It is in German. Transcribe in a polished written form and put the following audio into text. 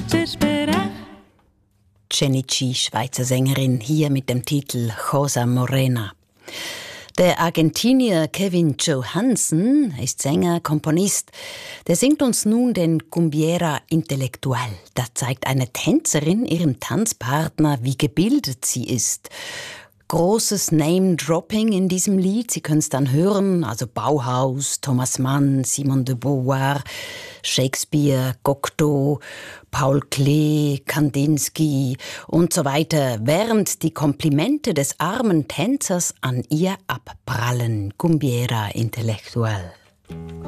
Genici, Schweizer Sängerin, hier mit dem Titel Cosa Morena. Der Argentinier Kevin Johansen ist Sänger, Komponist. Der singt uns nun den Cumbiera Intellectual. Da zeigt eine Tänzerin ihrem Tanzpartner, wie gebildet sie ist. Großes Name-Dropping in diesem Lied. Sie können es dann hören, also Bauhaus, Thomas Mann, Simone de Beauvoir, Shakespeare, Cocteau, Paul Klee, Kandinsky und so weiter, während die Komplimente des armen Tänzers an ihr abprallen. Cumbiera Intellectual.